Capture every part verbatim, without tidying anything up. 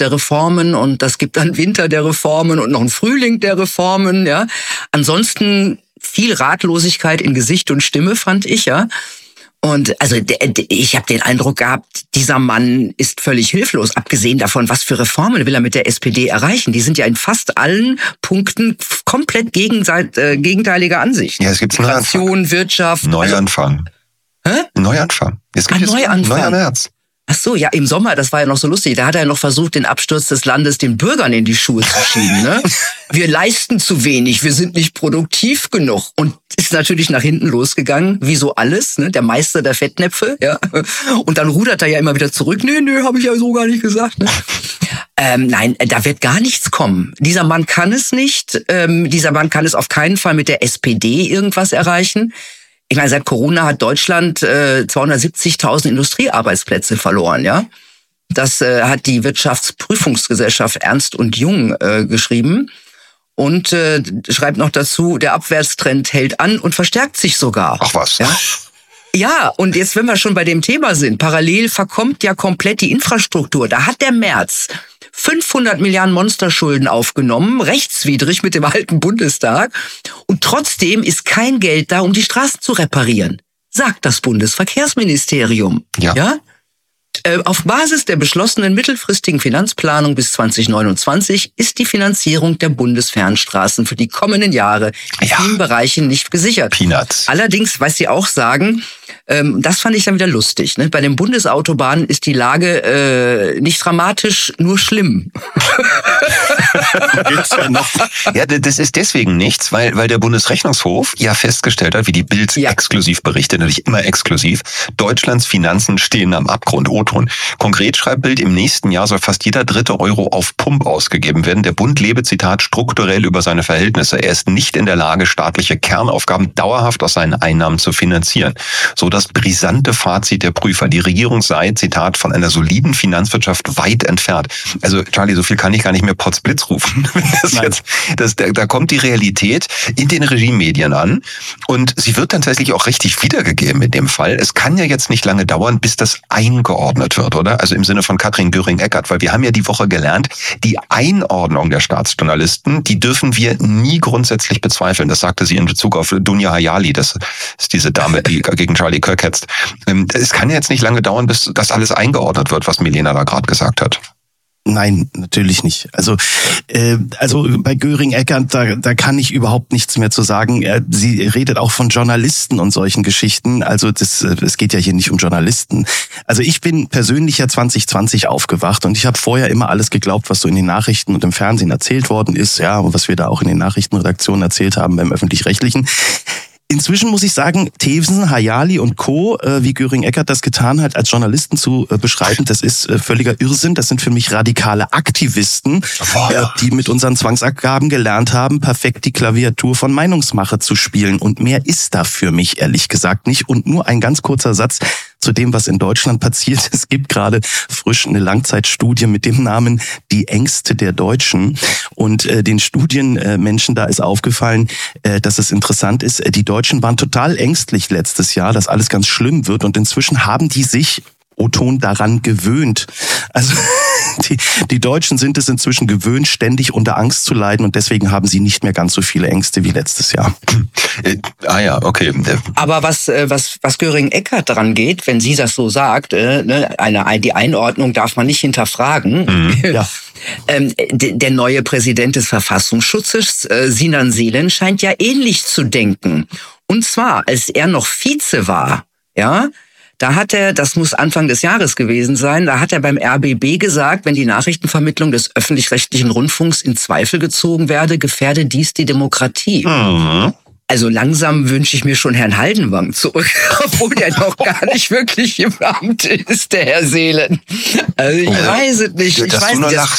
der Reformen und das gibt einen Winter der Reformen und noch einen Frühling der Reformen, ja. Ansonsten viel Ratlosigkeit in Gesicht und Stimme, fand ich, ja. Und also ich habe den Eindruck gehabt, dieser Mann ist völlig hilflos, abgesehen davon, was für Reformen will er mit der S P D erreichen. Die sind ja in fast allen Punkten komplett gegenseit, äh, gegenteiliger Ansicht. Ja, es gibt Migration, Wirtschaft. Neuanfang. Also, hä? Neuanfang. Es gibt Ein jetzt Neuanfang. Neuer März. Ach so, ja, im Sommer, das war ja noch so lustig, da hat er ja noch versucht, den Absturz des Landes den Bürgern in die Schuhe zu schieben, ne? Wir leisten zu wenig, wir sind nicht produktiv genug. Und ist natürlich nach hinten losgegangen, wie so alles, ne? Der Meister der Fettnäpfe, ja. Und dann rudert er ja immer wieder zurück, nee, nee, habe ich ja so gar nicht gesagt, ne? Ähm, nein, da wird gar nichts kommen. Dieser Mann kann es nicht, ähm, dieser Mann kann es auf keinen Fall mit der S P D irgendwas erreichen. Ich meine, seit Corona hat Deutschland äh, zweihundertsiebzigtausend Industriearbeitsplätze verloren, ja. Das äh, hat die Wirtschaftsprüfungsgesellschaft Ernst und Jung äh, geschrieben und äh, schreibt noch dazu, der Abwärtstrend hält an und verstärkt sich sogar. Ach was. Ja? Ja, und jetzt, wenn wir schon bei dem Thema sind, parallel verkommt ja komplett die Infrastruktur. Da hat der Merz fünfhundert Milliarden Monsterschulden aufgenommen, rechtswidrig mit dem alten Bundestag. Und trotzdem ist kein Geld da, um die Straßen zu reparieren, sagt das Bundesverkehrsministerium. Ja. Ja? Äh, auf Basis der beschlossenen mittelfristigen Finanzplanung bis zwanzig neunundzwanzig ist die Finanzierung der Bundesfernstraßen für die kommenden Jahre in Ja. vielen Bereichen nicht gesichert. Peanuts. Allerdings, was sie auch sagen, ähm, das fand ich dann wieder lustig, ne? Bei den Bundesautobahnen ist die Lage äh, nicht dramatisch, nur schlimm. ja, noch. ja, das ist deswegen nichts, weil, weil der Bundesrechnungshof ja festgestellt hat, wie die Bild Ja. exklusiv berichtet, natürlich immer exklusiv, Deutschlands Finanzen stehen am Abgrund. O-Ton. Konkret schreibt Bild, im nächsten Jahr soll fast jeder dritte Euro auf Pump ausgegeben werden. Der Bund lebe, Zitat, strukturell über seine Verhältnisse. Er ist nicht in der Lage, staatliche Kernaufgaben dauerhaft aus seinen Einnahmen zu finanzieren. So das brisante Fazit der Prüfer. Die Regierung sei, Zitat, von einer soliden Finanzwirtschaft weit entfernt. Also, Charlie, so viel kann ich gar nicht mehr Potzblitz rufen. Das jetzt, das, da, da kommt die Realität in den Regiemedien an und sie wird dann tatsächlich auch richtig wiedergegeben in dem Fall. Es kann ja jetzt nicht lange dauern, bis das eingeordnet wird, oder? Also im Sinne von Katrin Göring-Eckardt, weil wir haben ja die Woche gelernt, die Einordnung der Staatsjournalisten, die dürfen wir nie grundsätzlich bezweifeln. Das sagte sie in Bezug auf Dunja Hayali, das ist diese Dame, die gegen Charlie Kirk hetzt. Es kann ja jetzt nicht lange dauern, bis das alles eingeordnet wird, was Milena da gerade gesagt hat. Nein, natürlich nicht. Also, äh, also bei Göring-Eckardt, da, da kann ich überhaupt nichts mehr zu sagen. Er, sie redet auch von Journalisten und solchen Geschichten. Also das, es geht ja hier nicht um Journalisten. Also ich bin persönlich ja zwanzig zwanzig aufgewacht und ich habe vorher immer alles geglaubt, was so in den Nachrichten und im Fernsehen erzählt worden ist, ja, und was wir da auch in den Nachrichtenredaktionen erzählt haben beim Öffentlich-Rechtlichen. Inzwischen muss ich sagen, Thewsen, Hayali und Co., äh, wie Göring-Eckardt das getan hat, als Journalisten zu äh, beschreiben, das ist äh, völliger Irrsinn. Das sind für mich radikale Aktivisten, äh, die mit unseren Zwangsabgaben gelernt haben, perfekt die Klaviatur von Meinungsmache zu spielen. Und mehr ist da für mich ehrlich gesagt nicht. Und nur ein ganz kurzer Satz zu dem, was in Deutschland passiert. Es gibt gerade frisch eine Langzeitstudie mit dem Namen Die Ängste der Deutschen. Und äh, den Studienmenschen da ist aufgefallen, äh, dass es interessant ist, die Deutschen waren total ängstlich letztes Jahr, dass alles ganz schlimm wird. Und inzwischen haben die sich, O-Ton, daran gewöhnt. Also die, die Deutschen sind es inzwischen gewöhnt, ständig unter Angst zu leiden. Und deswegen haben sie nicht mehr ganz so viele Ängste wie letztes Jahr. Äh, ah ja, okay. Aber was was was Göring-Eckardt dran geht, wenn sie das so sagt, äh, ne, eine die Einordnung darf man nicht hinterfragen. Mhm, ja. ähm, d- der neue Präsident des Verfassungsschutzes, äh, Sinan Selen, scheint ja ähnlich zu denken. Und zwar, als er noch Vize war, ja, da hat er, das muss Anfang des Jahres gewesen sein, da hat er beim R B B gesagt, wenn die Nachrichtenvermittlung des öffentlich-rechtlichen Rundfunks in Zweifel gezogen werde, gefährde dies die Demokratie. Mhm. Also langsam wünsche ich mir schon Herrn Haldenwang zurück, obwohl der noch gar nicht wirklich im Amt ist, der Herr Seelen. Also ich Ja. weiß es nicht. Ich Dass weiß du nur nicht. lachst.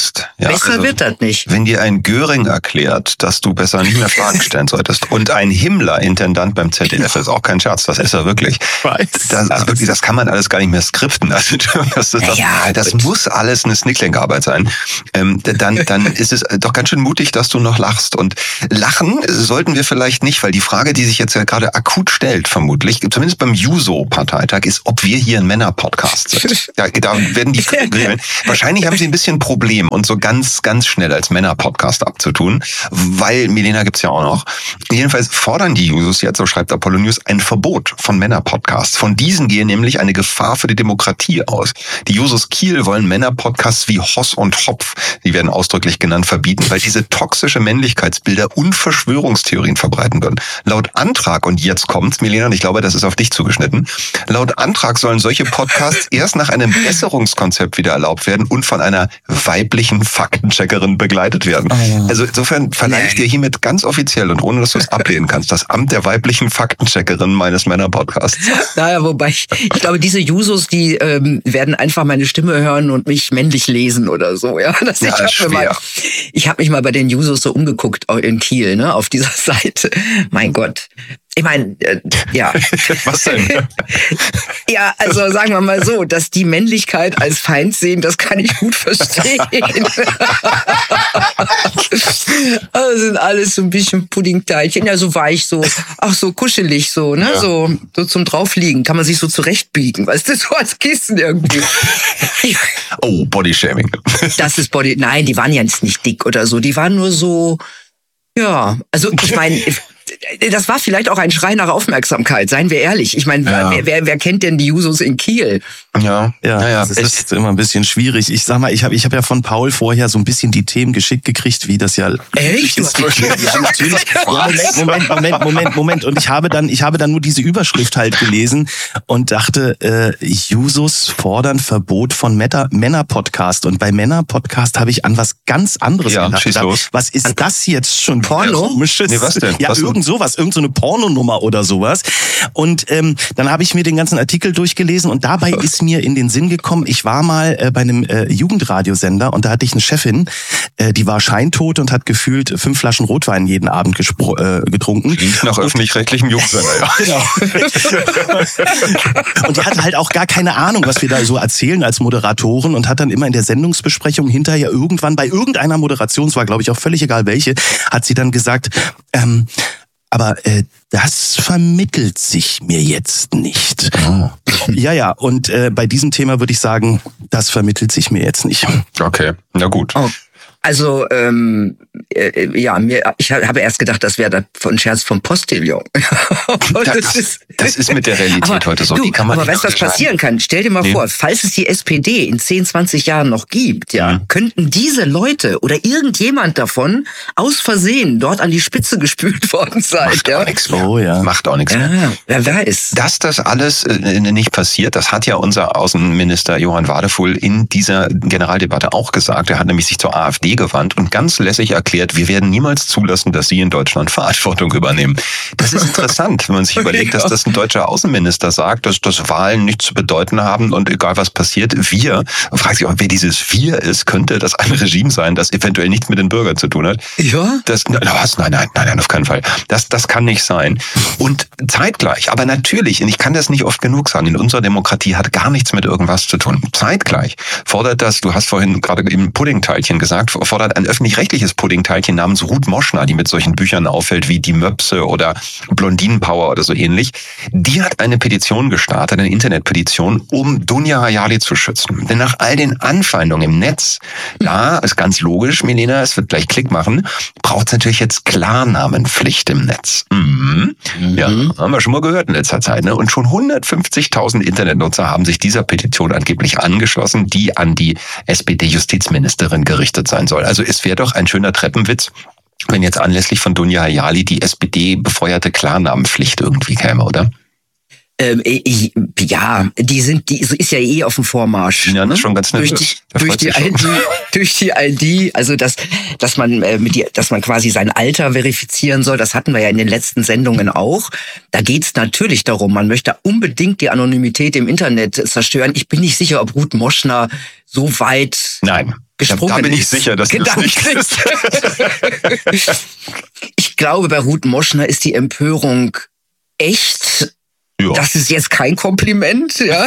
Ja, Besser also, wird das nicht. Wenn dir ein Göring erklärt, dass du besser nicht mehr Fragen stellen solltest und ein Himmler Intendant beim Z D F ist auch kein Scherz, das ist er wirklich. Weiß. Das, ist wirklich, das kann man alles gar nicht mehr skripten. Also, das, das, Naja, das gut. muss alles eine Snicklenk-Arbeit sein. Ähm, dann, dann ist es doch ganz schön mutig, dass du noch lachst. Und lachen sollten wir vielleicht nicht, weil die Frage, die sich jetzt ja gerade akut stellt, vermutlich, zumindest beim Juso-Parteitag, ist, ob wir hier ein Männer-Podcast sind. Ja, da werden die wahrscheinlich haben sie ein bisschen Problem, uns so ganz, ganz schnell als Männer-Podcast abzutun, weil Milena gibt's ja auch noch. Jedenfalls fordern die Jusos jetzt, so schreibt Apollo News, ein Verbot von Männer-Podcasts. Von diesen gehe nämlich eine Gefahr für die Demokratie aus. Die Jusos Kiel wollen Männer-Podcasts wie Hoss und Hopf, die werden ausdrücklich genannt, verbieten, weil diese toxische Männlichkeitsbilder und Verschwörungstheorien verbreiten würden. Laut Antrag, und jetzt kommt's, Milena, und ich glaube, das ist auf dich zugeschnitten, laut Antrag sollen solche Podcasts erst nach einem Besserungskonzept wieder erlaubt werden und von einer weiblichen Faktencheckerin begleitet werden. Oh. Also insofern verleihe ich dir hiermit ganz offiziell und ohne, dass du es ablehnen kannst, das Amt der weiblichen Faktencheckerin meines Männer-Podcasts. Naja, wobei ich, ich glaube, diese Jusos, die ähm, werden einfach meine Stimme hören und mich männlich lesen oder so. Ja, das, ja, ich habe mal, ich hab mich mal bei den Jusos so umgeguckt in Kiel, ne, auf dieser Seite. Mein Gott. Ich meine, äh, ja. Was denn? Ja, also sagen wir mal so, dass die Männlichkeit als Feind sehen, das kann ich gut verstehen. Also sind alles so ein bisschen Puddingteilchen, ja, so weich, so, ach so kuschelig, so, ne, ja. so, so zum Draufliegen, kann man sich so zurechtbiegen, weißt du, so als Kissen irgendwie. Oh, Bodyshaming. Das ist Body, nein, die waren ja nicht dick oder so, die waren nur so, ja, also ich meine, das war vielleicht auch ein Schrei nach Aufmerksamkeit, seien wir ehrlich. Ich meine, ja. wer, wer, wer kennt denn die Jusos in Kiel? Ja, ja, ja, ja das echt. Ist immer ein bisschen schwierig. Ich sag mal, ich habe ich hab ja von Paul vorher so ein bisschen die Themen geschickt gekriegt, wie das ja... Echt? Ist. Ja, natürlich. Moment, Moment, Moment, Moment, Moment. Und ich habe dann, ich habe dann nur diese Überschrift halt gelesen und dachte, äh, Jusos fordern Verbot von Männer-Podcast. Und bei Männer-Podcast habe ich an was ganz anderes ja, gedacht. Los. Was ist an das jetzt schon? Porno? Nee, was denn? Ja, was irgend sowas, irgend so eine Pornonummer oder sowas. Und ähm, dann habe ich mir den ganzen Artikel durchgelesen und dabei ist mir in den Sinn gekommen, ich war mal äh, bei einem äh, Jugendradiosender und da hatte ich eine Chefin, äh, die war scheintot und hat gefühlt fünf Flaschen Rotwein jeden Abend gespro- äh, getrunken. Klingt nach öffentlich-rechtlichem Jugendsender, ja. Genau. Und die hatte halt auch gar keine Ahnung, was wir da so erzählen als Moderatoren und hat dann immer in der Sendungsbesprechung hinterher irgendwann bei irgendeiner Moderation, es war glaube ich auch völlig egal welche, hat sie dann gesagt, ähm, aber äh, das vermittelt sich mir jetzt nicht. Oh. Ja, ja, und äh, bei diesem Thema würde ich sagen, das vermittelt sich mir jetzt nicht. Okay, na gut. Oh. Also, ähm, äh, ja, mir, ich habe erst gedacht, das wäre ein Scherz vom Postillon. das, das, ist, das ist mit der Realität aber, heute so. Du, die kann man aber weißt du, was passieren kann? Stell dir mal nee. vor, falls es die S P D in zehn, zwanzig Jahren noch gibt, ja, mhm. könnten diese Leute oder irgendjemand davon aus Versehen dort an die Spitze gespült worden sein. Macht ja? auch nichts mehr. Oh, ja. Macht auch nichts ja, mehr. Wer weiß. Dass das alles äh, nicht passiert, das hat ja unser Außenminister Johann Wadefuhl in dieser Generaldebatte auch gesagt. Er hat nämlich sich zur AfD gewandt und ganz lässig erklärt, wir werden niemals zulassen, dass Sie in Deutschland Verantwortung übernehmen. Das ist interessant, wenn man sich überlegt, dass das ein deutscher Außenminister sagt, dass, dass Wahlen nichts zu bedeuten haben und egal was passiert, wir, fragt sich auch, wer dieses Wir ist, könnte das ein Regime sein, das eventuell nichts mit den Bürgern zu tun hat. Ja? Das, was? Nein, nein, nein, nein, auf keinen Fall. Das, das kann nicht sein. Und zeitgleich, aber natürlich, und ich kann das nicht oft genug sagen, in unserer Demokratie hat gar nichts mit irgendwas zu tun. Zeitgleich fordert das, du hast vorhin gerade im Puddingteilchen gesagt, fordert ein öffentlich-rechtliches Puddingteilchen namens Ruth Moschner, die mit solchen Büchern auffällt wie Die Möpse oder Blondinenpower oder so ähnlich. Die hat eine Petition gestartet, eine Internetpetition, um Dunja Hayali zu schützen. Denn nach all den Anfeindungen im Netz, da ist ganz logisch, Milena, es wird gleich Klick machen, braucht es natürlich jetzt Klarnamenpflicht im Netz. Mhm. Mhm. Ja, haben wir schon mal gehört in letzter Zeit. Ne? Und schon hundertfünfzigtausend Internetnutzer haben sich dieser Petition angeblich angeschlossen, die an die S P D-Justizministerin gerichtet sein soll. Also es wäre doch ein schöner Treppenwitz, wenn jetzt anlässlich von Dunja Hayali die S P D befeuerte Klarnamenpflicht irgendwie käme, oder? Ähm, ich, ja, die sind, die ist ja eh auf dem Vormarsch. Ja, das ist schon ganz nett. Durch die, durch die I D, durch die I D, also dass, dass man äh, mit die, dass man quasi sein Alter verifizieren soll. Das hatten wir ja in den letzten Sendungen auch. Da geht's natürlich darum, man möchte unbedingt die Anonymität im Internet zerstören. Ich bin nicht sicher, ob Ruth Moschner so weit Nein. gesprungen Da bin ich ist. sicher, dass das nicht ist. Ich glaube, bei Ruth Moschner ist die Empörung echt. Ja. Das ist jetzt kein Kompliment, ja.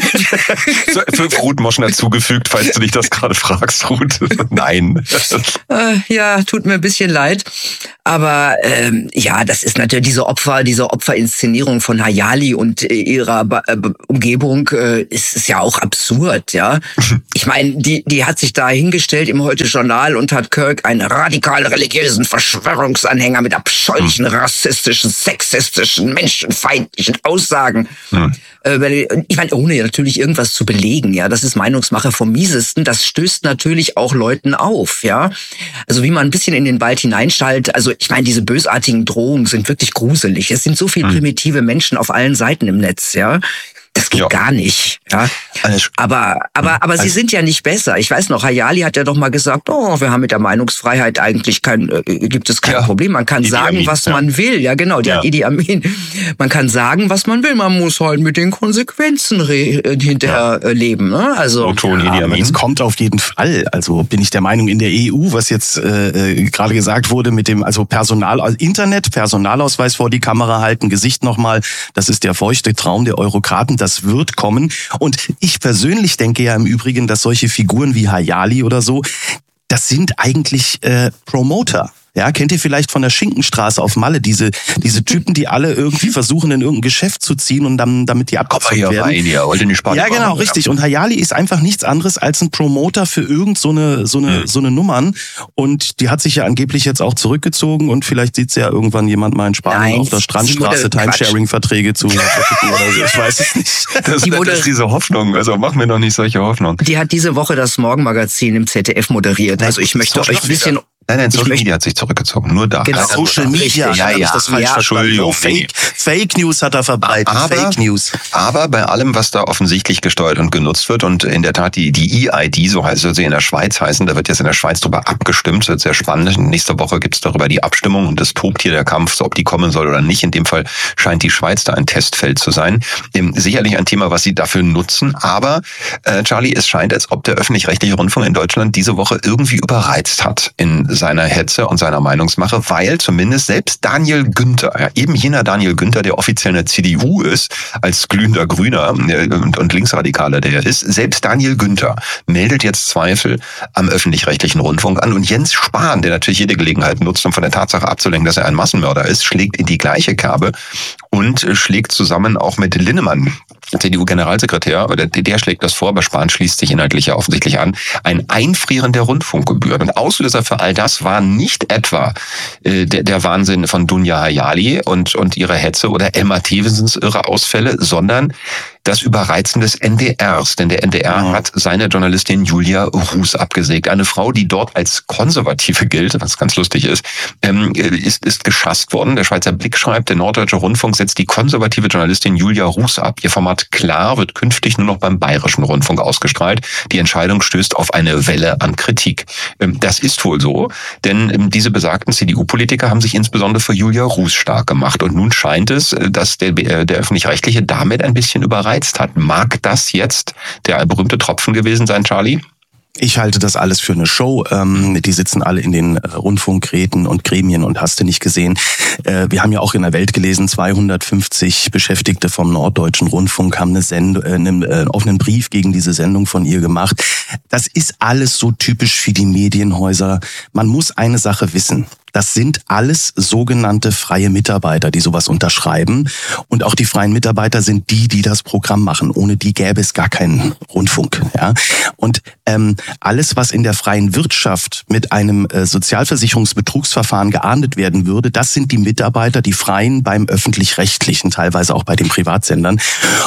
So, für Ruth Moschner zugefügt, falls du dich das gerade fragst, Ruth. Nein. Äh, ja, tut mir ein bisschen leid. Aber ähm, ja, das ist natürlich diese Opfer, diese Opferinszenierung von Hayali und äh, ihrer ba- äh, Umgebung äh, ist, ist ja auch absurd, ja. Ich meine, die die hat sich da hingestellt im Heute-Journal und hat Kirk einen radikal religiösen Verschwörungsanhänger mit abscheulichen, rassistischen, sexistischen, menschenfeindlichen Aussagen. Hm. Äh, ich meine, ohne natürlich irgendwas zu belegen, ja. Das ist Meinungsmache vom Miesesten. Das stößt natürlich auch Leuten auf, ja. Also wie man ein bisschen in den Wald hineinschallt. Also ich meine, diese bösartigen Drohungen sind wirklich gruselig. Es sind so viele primitive Menschen auf allen Seiten im Netz, ja. Das geht ja gar nicht, ja. Aber, aber, aber sie sind ja nicht besser. Ich weiß noch, Hayali hat ja doch mal gesagt, oh, wir haben mit der Meinungsfreiheit eigentlich kein, äh, gibt es kein ja. Problem. Man kann Idi sagen, Amin, was ja. man will. Ja, genau, die ja. hat Idi Amin. Man kann sagen, was man will. Man muss halt mit den Konsequenzen re- hinterher ja. leben, ne? Also. Ja, Idi Amin. Es kommt auf jeden Fall. Also bin ich der Meinung, in der E U, was jetzt äh, gerade gesagt wurde mit dem, also Personal, also Internet, Personalausweis vor die Kamera halten, Gesicht nochmal, das ist der feuchte Traum der Eurokraten. Das wird kommen. Und ich persönlich denke ja im Übrigen, dass solche Figuren wie Hayali oder so, das sind eigentlich äh, Promoter. Ja, kennt ihr vielleicht von der Schinkenstraße auf Malle, diese diese Typen, die alle irgendwie versuchen, in irgendein Geschäft zu ziehen und dann damit die abgezogen werden. Rein, ja, wollte nicht ja, genau, machen. Richtig. Und Hayali ist einfach nichts anderes als ein Promoter für irgend so eine so eine hm. so eine Nummern. Und die hat sich ja angeblich jetzt auch zurückgezogen und vielleicht sieht sie ja irgendwann jemand mal in Spanien Nein, auf der Strandstraße Timesharing-Verträge zu oder so. Ich weiß es nicht. Das, die das ist diese Hoffnung. Also mach mir doch nicht solche Hoffnung. Die hat diese Woche das Morgenmagazin im Z D F moderiert. Also ich möchte euch ein bisschen Nein, nein, Social Media hat sich zurückgezogen. Nur da. Genau. Social Media, ja, ja, das falsch ja, Entschuldigung. Fake, Fake News hat er verbreitet. Aber, Fake News. Aber bei allem, was da offensichtlich gesteuert und genutzt wird und in der Tat die, die E I D, so heißt sie in der Schweiz heißen, da wird jetzt in der Schweiz drüber abgestimmt. Das wird sehr spannend. Nächste Woche gibt's darüber die Abstimmung und es tobt hier der Kampf, so ob die kommen soll oder nicht. In dem Fall scheint die Schweiz da ein Testfeld zu sein. Sicherlich ein Thema, was sie dafür nutzen. Aber, äh, Charlie, es scheint, als ob der öffentlich-rechtliche Rundfunk in Deutschland diese Woche irgendwie überreizt hat in seiner Hetze und seiner Meinungsmache, weil zumindest selbst Daniel Günther, ja, eben jener Daniel Günther, der offiziell in der C D U ist, als glühender Grüner und, und Linksradikaler der er ist, selbst Daniel Günther meldet jetzt Zweifel am öffentlich-rechtlichen Rundfunk an und Jens Spahn, der natürlich jede Gelegenheit nutzt, um von der Tatsache abzulenken, dass er ein Massenmörder ist, schlägt in die gleiche Kerbe und schlägt zusammen auch mit Linnemann, C D U-Generalsekretär, der, der schlägt das vor, aber Spahn schließt sich inhaltlich ja offensichtlich an, ein Einfrieren der Rundfunkgebühren. Und Auslöser für all das war nicht etwa äh, der, der Wahnsinn von Dunja Hayali und, und ihre Hetze oder Emma Thewensens irre Ausfälle, sondern das Überreizen des N D Rs. Denn der N D R ja. hat seine Journalistin Julia Ruß abgesägt. Eine Frau, die dort als Konservative gilt, was ganz lustig ist, ähm, ist, ist geschasst worden. Der Schweizer Blick schreibt, der Norddeutsche Rundfunk setzt die konservative Journalistin Julia Ruß ab. Ihr Format Klar wird künftig nur noch beim Bayerischen Rundfunk ausgestrahlt. Die Entscheidung stößt auf eine Welle an Kritik. Ähm, das ist wohl so, denn ähm, diese besagten C D U-Politiker haben sich insbesondere für Julia Ruß stark gemacht. Und nun scheint es, dass der, der Öffentlich-Rechtliche damit ein bisschen überreizt hat. Mag das jetzt der berühmte Tropfen gewesen sein, Charlie? Ich halte das alles für eine Show. Ähm, die sitzen alle in den äh, Rundfunkräten und Gremien und hast du nicht gesehen. Äh, wir haben ja auch in der Welt gelesen, zweihundertfünfzig Beschäftigte vom Norddeutschen Rundfunk haben eine Send- äh, einen äh, offenen Brief gegen diese Sendung von ihr gemacht. Das ist alles so typisch für die Medienhäuser. Man muss eine Sache wissen. Das sind alles sogenannte freie Mitarbeiter, die sowas unterschreiben. Und auch die freien Mitarbeiter sind die, die das Programm machen. Ohne die gäbe es gar keinen Rundfunk. Ja? Und ähm, alles, was in der freien Wirtschaft mit einem äh, Sozialversicherungsbetrugsverfahren geahndet werden würde, das sind die Mitarbeiter, die Freien beim Öffentlich-Rechtlichen, teilweise auch bei den Privatsendern.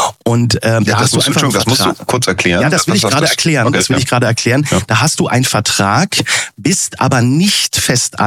Und ähm, ja, da hast du einfach einen das musst du kurz erklären. Ja, das will ich gerade erklären. Okay, das will ja. ich gerade erklären. Ja. Da hast du einen Vertrag, bist aber nicht fest angestellt.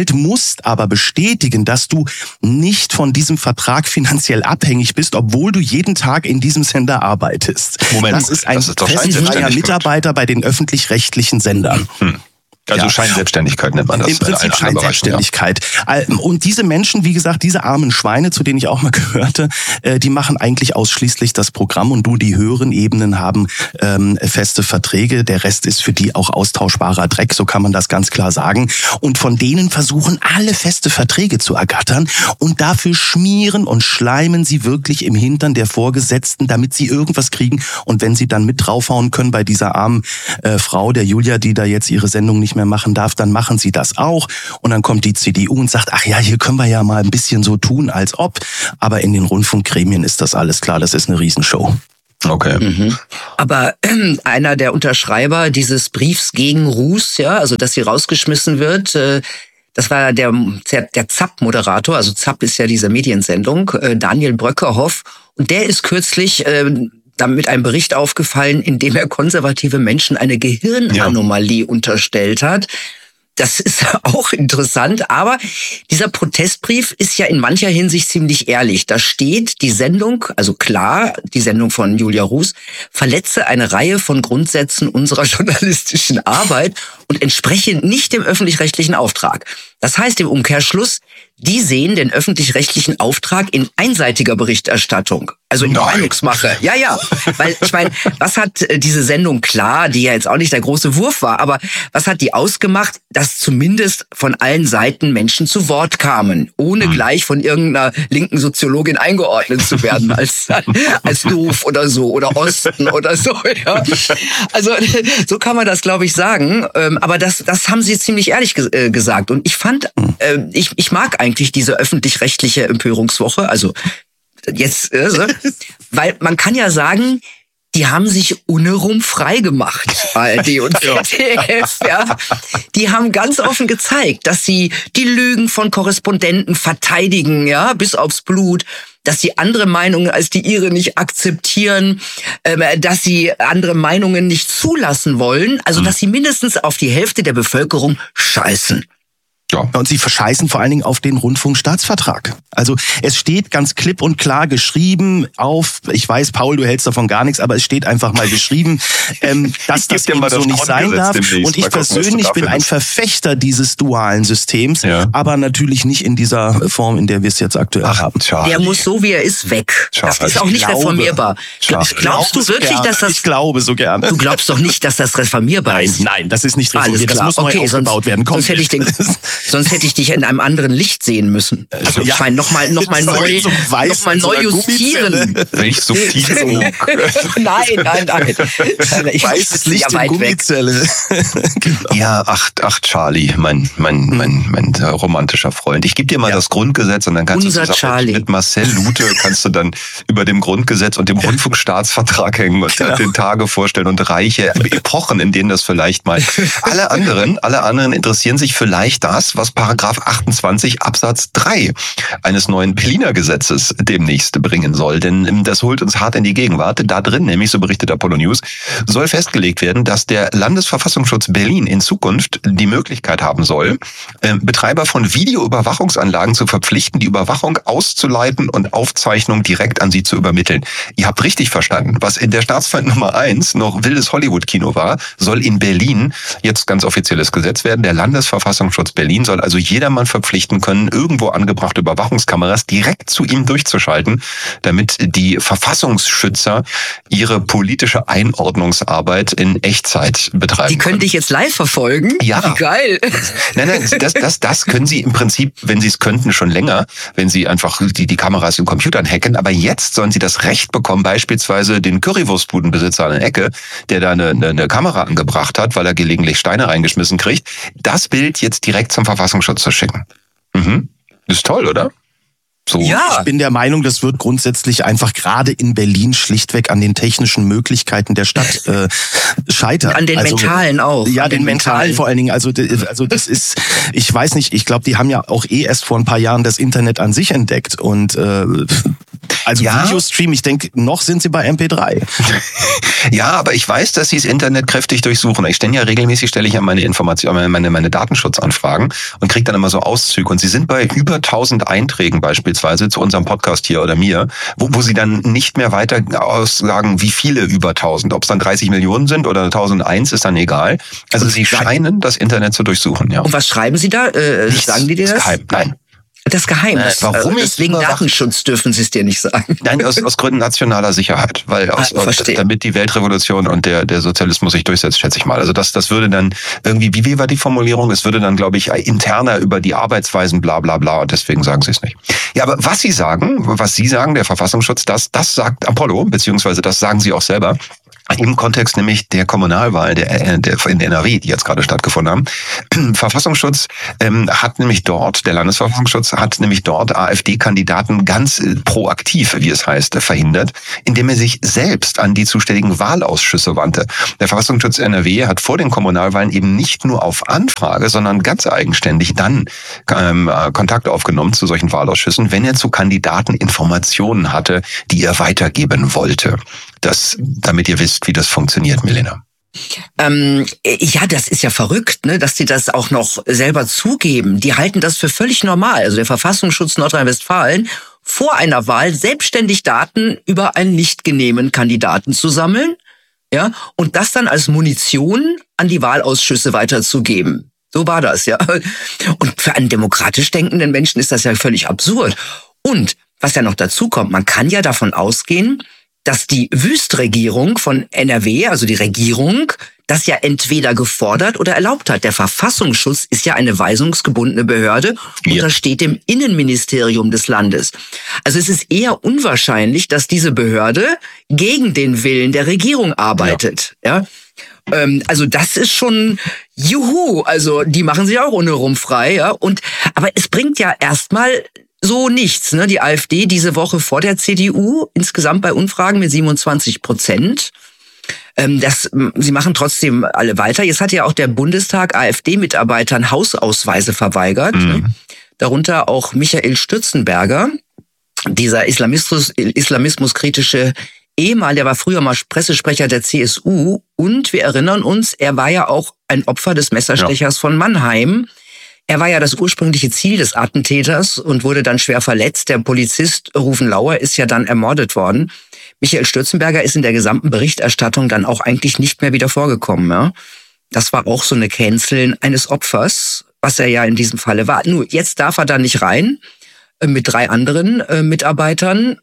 gestellt, musst aber bestätigen, dass du nicht von diesem Vertrag finanziell abhängig bist, obwohl du jeden Tag in diesem Sender arbeitest. Moment, das ist ein das ist doch festfreier Scheinselbstständigkeit. Mitarbeiter bei den öffentlich-rechtlichen Sendern. Hm. Also Ja. Scheinselbstständigkeit nennt man das. Im Prinzip in allen anderen Bereichen, Scheinselbstständigkeit. Und diese Menschen, wie gesagt, diese armen Schweine, zu denen ich auch mal gehörte, die machen eigentlich ausschließlich das Programm und nur die höheren Ebenen haben ähm, feste Verträge. Der Rest ist für die auch austauschbarer Dreck, so kann man das ganz klar sagen. Und von denen versuchen alle feste Verträge zu ergattern und dafür schmieren und schleimen sie wirklich im Hintern der Vorgesetzten, damit sie irgendwas kriegen. Und wenn sie dann mit draufhauen können bei dieser armen äh, Frau, der Julia, die da jetzt ihre Sendung nicht mehr machen darf, dann machen sie das auch. Und dann kommt die C D U und sagt, ach ja, hier können wir ja mal ein bisschen so tun, als ob. Aber in den Rundfunkgremien ist das alles klar, das ist eine Riesenshow. Okay. Mhm. Aber äh, einer der Unterschreiber dieses Briefs gegen Roos, ja, also dass sie rausgeschmissen wird, äh, das war der, der, der Zapp-Moderator, also Zapp ist ja diese Mediensendung, äh, Daniel Bröckerhoff. Und der ist kürzlich äh, dann mit einem Bericht aufgefallen, in dem er konservative Menschen eine Gehirnanomalie ja. unterstellt hat. Das ist auch interessant, aber dieser Protestbrief ist ja in mancher Hinsicht ziemlich ehrlich. Da steht, die Sendung, also klar, die Sendung von Julia Roos, verletze eine Reihe von Grundsätzen unserer journalistischen Arbeit und entspreche nicht dem öffentlich-rechtlichen Auftrag. Das heißt im Umkehrschluss, die sehen den öffentlich-rechtlichen Auftrag in einseitiger Berichterstattung, also in Meinungsmache. Ja, ja, weil ich meine, was hat diese Sendung, klar, die ja jetzt auch nicht der große Wurf war, aber was hat die ausgemacht, dass zumindest von allen Seiten Menschen zu Wort kamen, ohne hm. gleich von irgendeiner linken Soziologin eingeordnet zu werden als als doof oder so oder Osten oder so. Ja. Also so kann man das, glaube ich, sagen. Aber das das haben sie ziemlich ehrlich gesagt und ich fand, ich ich mag eigentlich eigentlich diese öffentlich-rechtliche Empörungswoche, also jetzt, äh, weil man kann ja sagen, die haben sich unrum frei gemacht, A R D und Z D F, ja. Die haben ganz offen gezeigt, dass sie die Lügen von Korrespondenten verteidigen, ja, bis aufs Blut, dass sie andere Meinungen als die ihre nicht akzeptieren, äh, dass sie andere Meinungen nicht zulassen wollen, also dass sie mindestens auf die Hälfte der Bevölkerung scheißen. Ja. Und sie verscheißen vor allen Dingen auf den Rundfunkstaatsvertrag. Also es steht ganz klipp und klar geschrieben auf, ich weiß, Paul, du hältst davon gar nichts, aber es steht einfach mal geschrieben, ähm, dass das eben so nicht sein darf. Und ich persönlich bin ein Verfechter dieses dualen Systems, ja. aber natürlich nicht in dieser Form, in der wir es jetzt aktuell Ach, haben. Der muss so, wie er ist, weg. Schade. Das ist auch nicht glaube, reformierbar. Schade. Glaubst du wirklich, gerne. dass das... Ich glaube so gerne. Du glaubst doch nicht, dass das reformierbar nein, ist? Nein, das ist nicht reformierbar. Das muss neu okay, aufgebaut sonst, werden. Kommt sonst hätte ich den... Sonst hätte ich dich in einem anderen Licht sehen müssen. Also ja. ich meine, nochmal noch mal neu, so noch mal neu justieren. Welch subtil. Nein, nein, nein. Ich Weißes Licht ja in Gummizelle. Genau. Ja, ach, ach Charlie, mein, mein, mein, mein äh, romantischer Freund. Ich gebe dir mal ja. das Grundgesetz und dann kannst Unser du zusammen Charlie. mit Marcel Lute kannst du dann über dem Grundgesetz und dem Rundfunkstaatsvertrag hängen und genau. den Tage vorstellen und reiche Epochen, in denen das vielleicht mal. Alle anderen, alle anderen interessieren sich vielleicht das, was Paragraph achtundzwanzig Absatz drei eines neuen Berliner Gesetzes demnächst bringen soll. Denn das holt uns hart in die Gegenwart. Da drin, nämlich so berichtet Apollo News, soll festgelegt werden, dass der Landesverfassungsschutz Berlin in Zukunft die Möglichkeit haben soll, Betreiber von Videoüberwachungsanlagen zu verpflichten, die Überwachung auszuleiten und Aufzeichnung direkt an sie zu übermitteln. Ihr habt richtig verstanden. Was in der Staatsfeind Nummer eins noch wildes Hollywood-Kino war, soll in Berlin jetzt ganz offizielles Gesetz werden. Der Landesverfassungsschutz Berlin soll also jedermann verpflichten können, irgendwo angebrachte Überwachungskameras direkt zu ihm durchzuschalten, damit die Verfassungsschützer ihre politische Einordnungsarbeit in Echtzeit betreiben Die können dich jetzt live verfolgen? Ja. Wie geil. Nein, nein, das, das, das können sie im Prinzip, wenn sie es könnten, schon länger, wenn sie einfach die, die Kameras in Computern hacken. Aber jetzt sollen sie das Recht bekommen, beispielsweise den Currywurstbudenbesitzer an der Ecke, der da eine, eine, eine Kamera angebracht hat, weil er gelegentlich Steine reingeschmissen kriegt, das Bild jetzt direkt zum Verfassungsschutz zu schicken. Mhm. Ist toll, oder? So. Ja. Ich bin der Meinung, das wird grundsätzlich einfach gerade in Berlin schlichtweg an den technischen Möglichkeiten der Stadt äh, scheitern. An den also, mentalen auch. Ja, an den, den mentalen, mentalen vor allen Dingen. Also, also das ist, ich weiß nicht, ich glaube, die haben ja auch eh erst vor ein paar Jahren das Internet an sich entdeckt und äh, Also ja. Videostream, ich denke, noch sind sie bei M P drei. Ja, aber ich weiß, dass sie das Internet kräftig durchsuchen. Ich stelle ja regelmäßig, stelle ich ja meine Informationen, meine, meine Datenschutzanfragen und kriege dann immer so Auszüge. Und sie sind bei über tausend Einträgen beispielsweise zu unserem Podcast hier oder mir, wo, wo sie dann nicht mehr weiter aussagen, wie viele über tausend. Ob es dann dreißig Millionen sind oder tausendeins, ist dann egal. Also sie scheinen das Internet zu durchsuchen, ja. Und was schreiben Sie da? Äh, sagen die dir das? Geheim. Nein. Das Geheimnis. Äh, warum also ist wegen überwacht? Datenschutz dürfen Sie es dir nicht sagen. Nein, aus, aus Gründen nationaler Sicherheit, weil aus, Ah, verstehe. damit die Weltrevolution und der der Sozialismus sich durchsetzt, schätze ich mal. Also das das würde dann irgendwie, wie wie war die Formulierung? Es würde dann, glaube ich, interner über die Arbeitsweisen, bla bla bla. Und deswegen sagen Sie es nicht. Ja, aber was Sie sagen, was Sie sagen, der Verfassungsschutz, das das sagt Apollo, beziehungsweise das sagen Sie auch selber. Im Kontext nämlich der Kommunalwahl der, der in N R W, die jetzt gerade stattgefunden haben. Verfassungsschutz ähm, hat nämlich dort, der Landesverfassungsschutz hat nämlich dort AfD-Kandidaten ganz äh, proaktiv, wie es heißt, verhindert, indem er sich selbst an die zuständigen Wahlausschüsse wandte. Der Verfassungsschutz N R W hat vor den Kommunalwahlen eben nicht nur auf Anfrage, sondern ganz eigenständig dann ähm, Kontakt aufgenommen zu solchen Wahlausschüssen, wenn er zu Kandidaten Informationen hatte, die er weitergeben wollte. Das, damit ihr wisst, wie das funktioniert, Milena. Ähm, ja, das ist ja verrückt, ne, dass die das auch noch selber zugeben. Die halten das für völlig normal. Also der Verfassungsschutz Nordrhein-Westfalen, vor einer Wahl selbstständig Daten über einen nicht genehmen Kandidaten zu sammeln, ja, und das dann als Munition an die Wahlausschüsse weiterzugeben. So war das, ja. Und für einen demokratisch denkenden Menschen ist das ja völlig absurd. Und was ja noch dazu kommt, man kann ja davon ausgehen, dass die Wüstregierung von N R W, also die Regierung, das ja entweder gefordert oder erlaubt hat. Der Verfassungsschutz ist ja eine weisungsgebundene Behörde, Ja. untersteht dem Innenministerium des Landes. Also es ist eher unwahrscheinlich, dass diese Behörde gegen den Willen der Regierung arbeitet. Ja. Ähm, also das ist schon juhu. Also die machen sich auch ohne rum frei. Ja. Und aber es bringt ja erstmal so nichts, ne? Die AfD diese Woche vor der C D U, insgesamt bei Umfragen mit siebenundzwanzig Prozent. Ähm, das, sie machen trotzdem alle weiter. Jetzt hat ja auch der Bundestag AfD-Mitarbeitern Hausausweise verweigert. Mhm. Ne? Darunter auch Michael Stürzenberger, dieser Islamismus, islamismuskritische Ehemann, der war früher mal Pressesprecher der C S U. Und wir erinnern uns, er war ja auch ein Opfer des Messerstechers ja. von Mannheim. Er war ja das ursprüngliche Ziel des Attentäters und wurde dann schwer verletzt. Der Polizist Rufen Lauer ist ja dann ermordet worden. Michael Stürzenberger ist in der gesamten Berichterstattung dann auch eigentlich nicht mehr wieder vorgekommen. Ja? Das war auch so eine Canceln eines Opfers, was er ja in diesem Falle war. Nur jetzt darf er da nicht rein, äh, mit drei anderen äh, Mitarbeitern.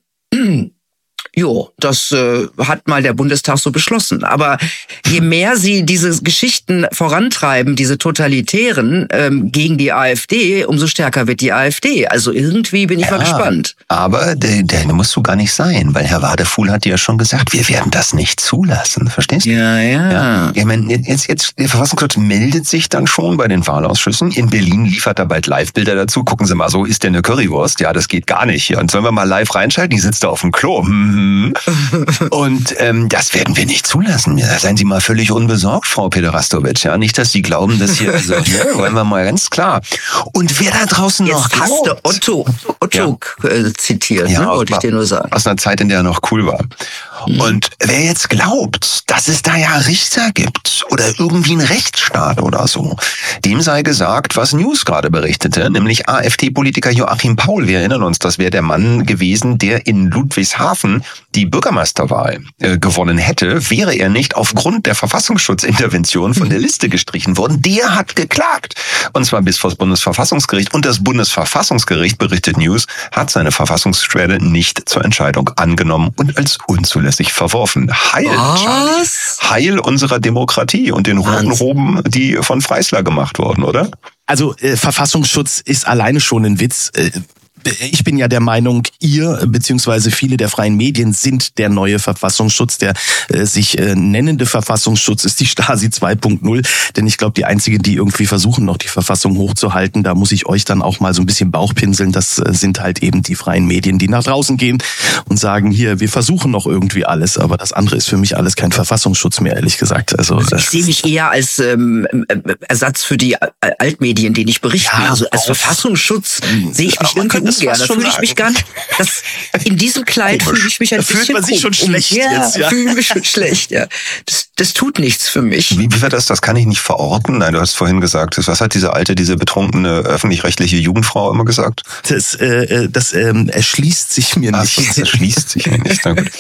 Jo, das äh, hat mal der Bundestag so beschlossen. Aber je mehr sie diese Geschichten vorantreiben, diese totalitären ähm, gegen die AfD, umso stärker wird die AfD. Also irgendwie bin ich ja, mal gespannt. Aber der, der musst du gar nicht sein, weil Herr Wadefuhl hat ja schon gesagt, wir werden das nicht zulassen. Verstehst du? Ja, ja. ja. Ich meine, jetzt, jetzt, der Verfassungsschutz meldet sich dann schon bei den Wahlausschüssen. In Berlin liefert er bald Live-Bilder dazu. Gucken Sie mal, so ist denn eine Currywurst? Ja, das geht gar nicht hier. Und sollen wir mal live reinschalten? Die sitzt da auf dem Klo. Hm. Und ähm, das werden wir nicht zulassen. Ja, seien Sie mal völlig unbesorgt, Frau Pederastowitsch. Ja, nicht, dass Sie glauben, dass hier, also, ja, wollen wir mal ganz klar. Und wer da draußen Jetzt noch hast glaubt, du Otto, Otto ja. äh, zitiert, ja, ne? Wollte ich dir nur sagen. Aus einer Zeit, in der er noch cool war. Mhm. Und wer jetzt glaubt, dass es da ja Richter gibt oder irgendwie einen Rechtsstaat oder so, dem sei gesagt, was News gerade berichtete, nämlich AfD-Politiker Joachim Paul. Wir erinnern uns, das wäre der Mann gewesen, der in Ludwigshafen die Bürgermeisterwahl äh, gewonnen hätte, wäre er nicht aufgrund der Verfassungsschutzintervention von der Liste gestrichen worden. Der hat geklagt. Und zwar bis vor das Bundesverfassungsgericht. Und das Bundesverfassungsgericht, berichtet News, hat seine Verfassungsbeschwerde nicht zur Entscheidung angenommen und als unzulässig verworfen. Heil, Was? Heil unserer Demokratie und den roten Roben, die von Freisler gemacht wurden, oder? Also äh, Verfassungsschutz ist alleine schon ein Witz. Äh, Ich bin ja der Meinung, ihr beziehungsweise viele der freien Medien sind der neue Verfassungsschutz. Der äh, sich äh, nennende Verfassungsschutz ist die Stasi zwei Punkt null. Denn ich glaube, die einzigen, die irgendwie versuchen, noch die Verfassung hochzuhalten, da muss ich euch dann auch mal so ein bisschen Bauchpinseln. Das äh, sind halt eben die freien Medien, die nach draußen gehen und sagen, hier, wir versuchen noch irgendwie alles. Aber das andere ist für mich alles kein Verfassungsschutz mehr, ehrlich gesagt. Also ich sehe mich eher als ähm, Ersatz für die Altmedien, die nicht berichten. Ja, also als auf. Verfassungsschutz sehe ich mich man irgendwie könnte ungern. Da fühle ich mich gar nicht. Das, in diesem Kleid fühle ich mich ein da bisschen fühlt man sich schon schlecht ja, jetzt, ja. fühle mich schon schlecht, ja. Das, das tut nichts für mich. Wie, wie war das? Das kann ich nicht verorten. Nein, du hast vorhin gesagt, was hat diese alte, diese betrunkene öffentlich-rechtliche Jugendfrau immer gesagt? Das, äh, das ähm, erschließt sich mir Ach, nicht. das erschließt sich mir nicht. Na gut.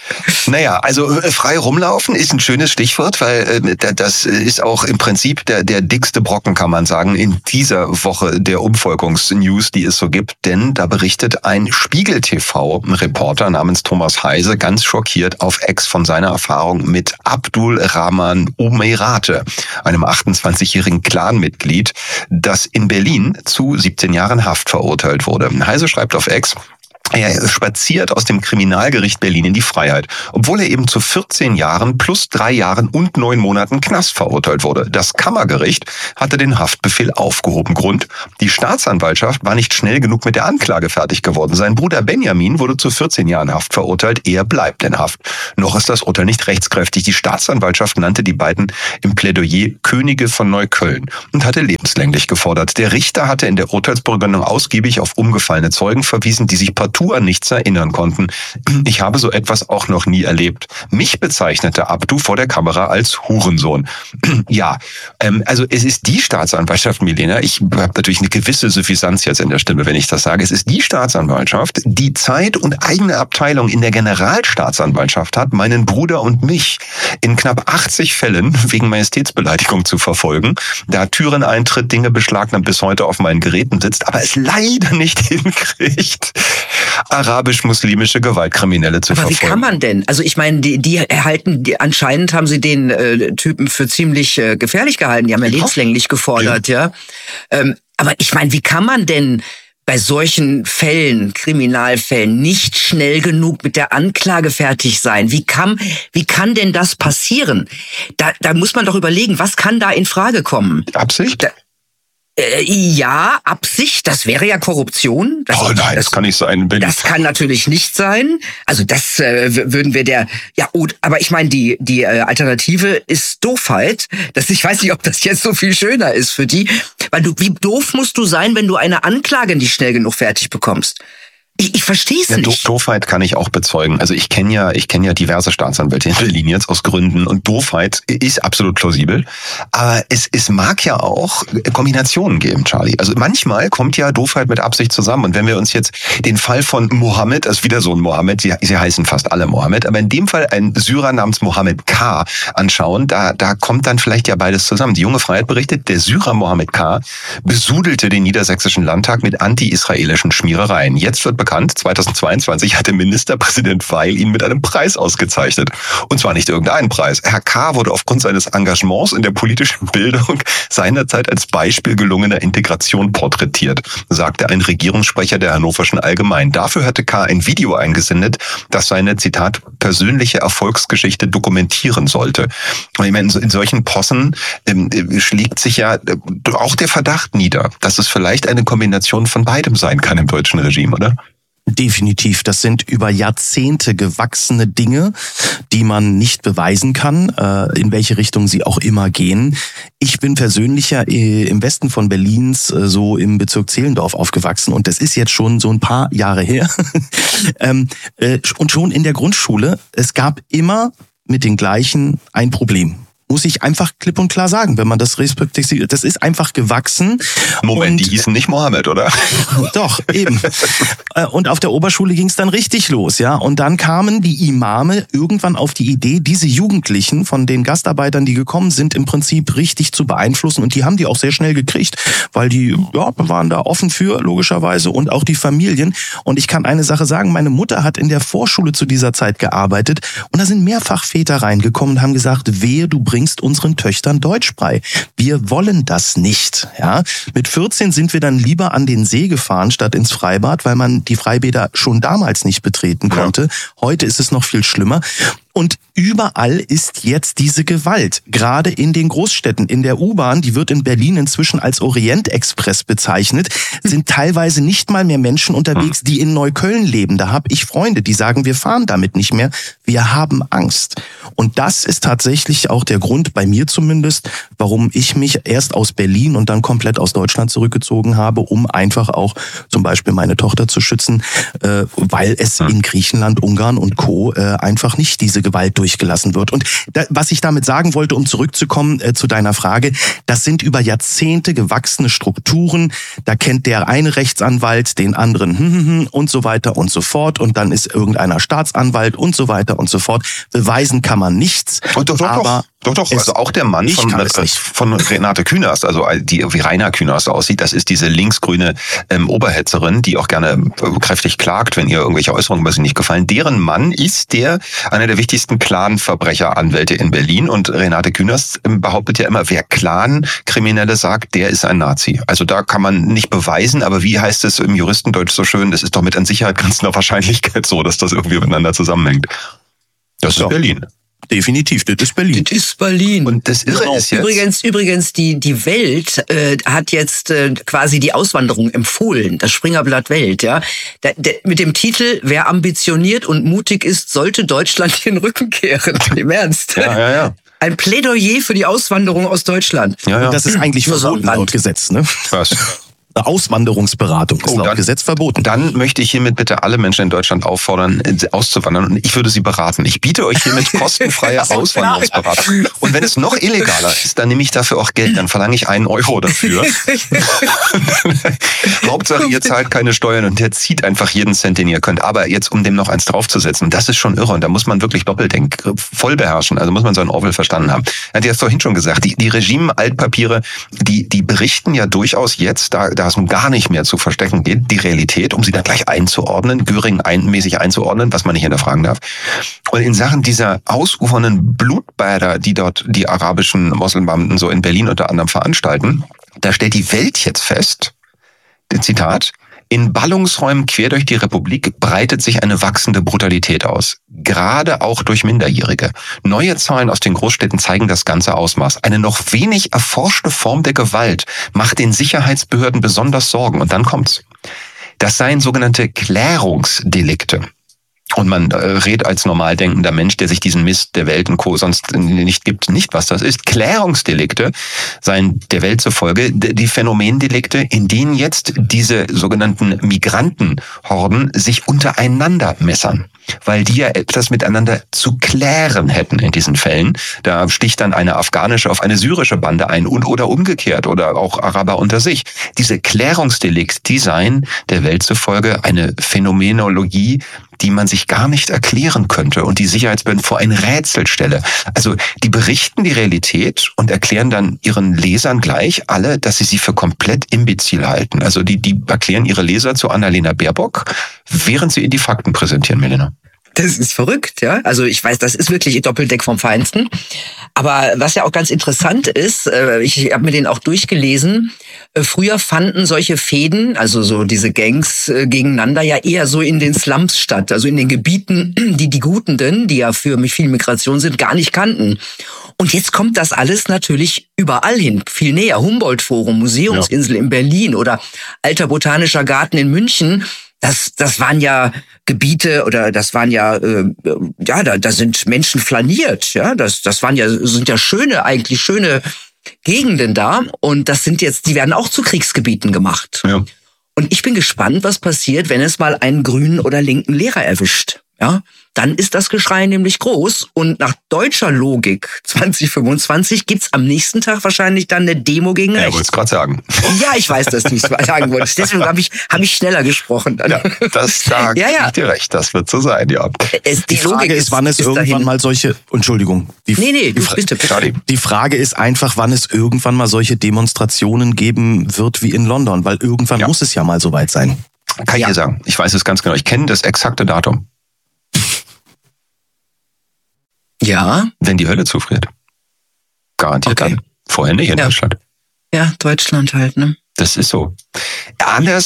Naja, also äh, frei rumlaufen ist ein schönes Stichwort, weil äh, das ist auch im Prinzip der, der dickste Brocken, kann man sagen, in dieser Woche der Umvolkungs-News, die es so gibt. Denn da berichtet ein Spiegel-T V-Reporter namens Thomas Heise ganz schockiert auf X von seiner Erfahrung mit Abdul Rahman Umeirate, einem achtundzwanzigjährigen Clanmitglied, das in Berlin zu siebzehn Jahren Haft verurteilt wurde. Heise schreibt auf X: Er spaziert aus dem Kriminalgericht Berlin in die Freiheit, obwohl er eben zu vierzehn Jahren plus drei Jahren und neun Monaten Knast verurteilt wurde. Das Kammergericht hatte den Haftbefehl aufgehoben. Grund: Die Staatsanwaltschaft war nicht schnell genug mit der Anklage fertig geworden. Sein Bruder Benjamin wurde zu vierzehn Jahren Haft verurteilt. Er bleibt in Haft. Noch ist das Urteil nicht rechtskräftig. Die Staatsanwaltschaft nannte die beiden im Plädoyer Könige von Neukölln und hatte lebenslänglich gefordert. Der Richter hatte in der Urteilsbegründung ausgiebig auf umgefallene Zeugen verwiesen, die sich partout an nichts erinnern konnten. Ich habe so etwas auch noch nie erlebt. Mich bezeichnete Abdu vor der Kamera als Hurensohn. Ja, ähm, also es ist die Staatsanwaltschaft, Milena, ich habe natürlich eine gewisse Suffisanz jetzt in der Stimme, wenn ich das sage, es ist die Staatsanwaltschaft, die Zeit und eigene Abteilung in der Generalstaatsanwaltschaft hat, meinen Bruder und mich in knapp achtzig Fällen wegen Majestätsbeleidigung zu verfolgen, da Türen eintritt, Dinge beschlagnahmt, bis heute auf meinen Geräten sitzt, aber es leider nicht hinkriegt, arabisch-muslimische Gewaltkriminelle zu Aber verfolgen. wie kann man denn? Also ich meine, die, die erhalten, die, anscheinend haben sie den äh, Typen für ziemlich äh, gefährlich gehalten. Die haben ja lebenslänglich gefordert, ja. ja. Ähm, aber ich meine, wie kann man denn bei solchen Fällen, Kriminalfällen, nicht schnell genug mit der Anklage fertig sein? Wie kann, wie kann denn das passieren? Da, da muss man doch überlegen, was kann da in Frage kommen? Absicht? Da, Äh, ja, Absicht, das wäre ja Korruption. Das, oh nein, das, das kann nicht sein. Bin das kann natürlich nicht sein. Also das äh, würden wir der, ja, und, aber ich meine, die die äh, Alternative ist Doofheit. Das, ich weiß nicht, ob das jetzt so viel schöner ist für die, weil du, wie doof musst du sein, wenn du eine Anklage nicht schnell genug fertig bekommst? Ich, ich verstehe es ja, nicht. Doofheit kann ich auch bezeugen. Also ich kenne ja, ich kenne ja diverse Staatsanwälte in Berlin jetzt aus Gründen und Doofheit ist absolut plausibel. Aber es, es mag ja auch Kombinationen geben, Charlie. Also manchmal kommt ja Doofheit mit Absicht zusammen. Und wenn wir uns jetzt den Fall von Mohammed, also wieder so ein Mohammed, sie, sie heißen fast alle Mohammed, aber in dem Fall ein Syrer namens Mohammed K. anschauen, da, da kommt dann vielleicht ja beides zusammen. Die Junge Freiheit berichtet, der Syrer Mohammed K. besudelte den niedersächsischen Landtag mit anti-israelischen Schmierereien. Jetzt wird bekannt, zweitausendzweiundzwanzig hatte Ministerpräsident Weil ihn mit einem Preis ausgezeichnet. Und zwar nicht irgendeinen Preis. Herr K. wurde aufgrund seines Engagements in der politischen Bildung seinerzeit als Beispiel gelungener Integration porträtiert, sagte ein Regierungssprecher der Hannoverschen Allgemeinen. Dafür hatte K. ein Video eingesendet, das seine, Zitat, persönliche Erfolgsgeschichte dokumentieren sollte. Und ich meine, in solchen Possen ähm, schlägt sich ja äh, auch der Verdacht nieder, dass es vielleicht eine Kombination von beidem sein kann im deutschen Regime, oder? Definitiv. Das sind über Jahrzehnte gewachsene Dinge, die man nicht beweisen kann, in welche Richtung sie auch immer gehen. Ich bin persönlich ja im Westen von Berlins, so im Bezirk Zehlendorf aufgewachsen und das ist jetzt schon so ein paar Jahre her. Und schon in der Grundschule, es gab immer mit den gleichen ein Problem. Muss ich einfach klipp und klar sagen, wenn man das respektiert. Das ist einfach gewachsen. Moment, und die hießen nicht Mohammed, oder? Doch, eben. Und auf der Oberschule ging es dann richtig los, ja. Und dann kamen die Imame irgendwann auf die Idee, diese Jugendlichen von den Gastarbeitern, die gekommen sind, im Prinzip richtig zu beeinflussen. Und die haben die auch sehr schnell gekriegt, weil die ja, waren da offen für, logischerweise, und auch die Familien. Und ich kann eine Sache sagen, meine Mutter hat in der Vorschule zu dieser Zeit gearbeitet und da sind mehrfach Väter reingekommen und haben gesagt, wehe, du bringst unseren Töchtern Deutsch bei. Wir wollen das nicht. Ja? Mit vierzehn sind wir dann lieber an den See gefahren, statt ins Freibad, weil man die Freibäder schon damals nicht betreten konnte. Ja. Heute ist es noch viel schlimmer. Und überall ist jetzt diese Gewalt. Gerade in den Großstädten, in der U-Bahn, die wird in Berlin inzwischen als Orientexpress bezeichnet, sind teilweise nicht mal mehr Menschen unterwegs, die in Neukölln leben. Da habe ich Freunde, die sagen, wir fahren damit nicht mehr. Wir haben Angst. Und das ist tatsächlich auch der Grund, bei mir zumindest, warum ich mich erst aus Berlin und dann komplett aus Deutschland zurückgezogen habe, um einfach auch zum Beispiel meine Tochter zu schützen, äh, weil es in Griechenland, Ungarn und Co. Äh, einfach nicht diese Gewalt durchgelassen wird. Und da, was ich damit sagen wollte, um zurückzukommen äh, zu deiner Frage, das sind über Jahrzehnte gewachsene Strukturen. Da kennt der eine Rechtsanwalt den anderen hm, hm, hm, und so weiter und so fort. Und dann ist irgendeiner Staatsanwalt und so weiter und so fort. Beweisen kann man nichts. Und doch, doch, aber doch, doch, doch. Also auch der Mann von, äh, von Renate Künast, also die wie Rainer Künast aussieht, das ist diese linksgrüne ähm, Oberhetzerin, die auch gerne äh, kräftig klagt, wenn ihr irgendwelche Äußerungen über sie nicht gefallen. Deren Mann ist der einer der wichtigsten Clan-Verbrecheranwälte in Berlin und Renate Künast ähm, behauptet ja immer, wer Clan-Kriminelle sagt, der ist ein Nazi. Also da kann man nicht beweisen, aber wie heißt es im Juristendeutsch so schön, das ist doch mit an Sicherheit grenzender Wahrscheinlichkeit so, dass das irgendwie miteinander zusammenhängt. Das so. ist Berlin. Definitiv, das ist Berlin. Das ist Berlin. Und das Irre genau. ist jetzt... Übrigens, übrigens die, die Welt äh, hat jetzt äh, quasi die Auswanderung empfohlen. Das Springerblatt Welt, ja. Da, de, mit dem Titel, wer ambitioniert und mutig ist, sollte Deutschland den Rücken kehren. Im Ernst. Ja, ja, ja. Ein Plädoyer für die Auswanderung aus Deutschland. Ja, ja. Und das ist eigentlich verboten laut Gesetz, ne? Was? Eine Auswanderungsberatung ist oh, laut dann, Gesetz verboten. Dann möchte ich hiermit bitte alle Menschen in Deutschland auffordern, auszuwandern. Und ich würde sie beraten. Ich biete euch hiermit kostenfreie Auswanderungsberatung. Und wenn es noch illegaler ist, dann nehme ich dafür auch Geld. Dann verlange ich einen Euro dafür. Hauptsache, ihr zahlt keine Steuern und der zieht einfach jeden Cent, den ihr könnt. Aber jetzt, um dem noch eins draufzusetzen, das ist schon irre. Und da muss man wirklich Doppeldenk voll beherrschen. Also muss man so ein Orwell verstanden haben. Er hat ja vorhin schon gesagt, die, die Regime-Altpapiere, die, die berichten ja durchaus jetzt, da, da es nun gar nicht mehr zu verstecken geht, die Realität, um sie dann gleich einzuordnen, Göring einmäßig einzuordnen, was man nicht hinterfragen darf. Und in Sachen dieser ausufernden Blutbäder, die dort die arabischen Moslembeamten so in Berlin unter anderem veranstalten, da stellt die Welt jetzt fest, Zitat, in Ballungsräumen quer durch die Republik breitet sich eine wachsende Brutalität aus. Gerade auch durch Minderjährige. Neue Zahlen aus den Großstädten zeigen das ganze Ausmaß. Eine noch wenig erforschte Form der Gewalt macht den Sicherheitsbehörden besonders Sorgen. Und dann kommt's. Das seien sogenannte Klärungsdelikte. Und man äh, redet als normal denkender Mensch, der sich diesen Mist der Welt und Co. sonst nicht gibt, nicht, was das ist. Klärungsdelikte seien der Welt zufolge die Phänomendelikte, in denen jetzt diese sogenannten Migrantenhorden sich untereinander messern. Weil die ja etwas miteinander zu klären hätten in diesen Fällen. Da sticht dann eine afghanische auf eine syrische Bande ein und oder umgekehrt oder auch Araber unter sich. Diese Klärungsdelikte, die seien der Welt zufolge eine Phänomenologie, die man sich gar nicht erklären könnte und die Sicherheitsbehörden vor ein Rätsel stelle. Also die berichten die Realität und erklären dann ihren Lesern gleich alle, dass sie sie für komplett imbezil halten. Also die, die erklären ihre Leser zu Annalena Baerbock, während sie ihnen die Fakten präsentieren, Melina. Das ist verrückt, ja. Also ich weiß, das ist wirklich Doppeldeck vom Feinsten. Aber was ja auch ganz interessant ist, ich habe mir den auch durchgelesen, früher fanden solche Fäden, also so diese Gangs gegeneinander ja eher so in den Slums statt, also in den Gebieten, die die Gutenden, die ja für viel Migration sind, gar nicht kannten. Und jetzt kommt das alles natürlich überall hin, viel näher. Humboldt-Forum, Museumsinsel ja. in Berlin oder Alter Botanischer Garten in München. Das, das waren ja Gebiete oder das waren ja, äh, ja, da, da sind Menschen flaniert, ja, das, das waren ja, sind ja schöne, eigentlich schöne Gegenden da und das sind jetzt, die werden auch zu Kriegsgebieten gemacht. Ja. Und ich bin gespannt, was passiert, wenn es mal einen grünen oder linken Lehrer erwischt. Ja, dann ist das Geschrei nämlich groß und nach deutscher Logik zwanzig fünfundzwanzig gibt's am nächsten Tag wahrscheinlich dann eine Demo gegen rechts. Ja, wollte es gerade sagen. Ja, ich weiß, dass du es sagen wolltest. Deswegen habe ich, hab ich schneller gesprochen. Dann. Ja, das da ja, ja. Ich dir recht, das wird so sein, ja. Es, die, die Frage Logik ist, wann es irgendwann dahin. mal solche, Entschuldigung. Die, nee, nee, die, du, bitte, bitte. Die Frage ist einfach, wann es irgendwann mal solche Demonstrationen geben wird wie in London, weil irgendwann ja. muss es ja mal soweit sein. Kann ich dir sagen, ich weiß es ganz genau. Ich kenne das exakte Datum. Ja. Wenn die Hölle zufriert. Garantiert okay. dann. Vorher nicht in ja. Deutschland. Ja, Deutschland halt, ne? Das ist so. Anders